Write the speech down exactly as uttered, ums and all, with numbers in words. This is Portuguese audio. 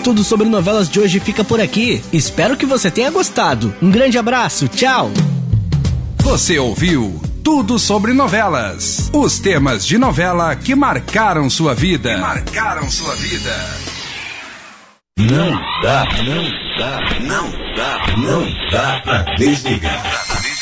Tudo Sobre Novelas de hoje fica por aqui. Espero que você tenha gostado. Um grande abraço, tchau! Você ouviu Tudo Sobre Novelas. Os temas de novela que marcaram sua vida. Que marcaram sua vida. Não dá, não dá, não dá, não dá pra desligar.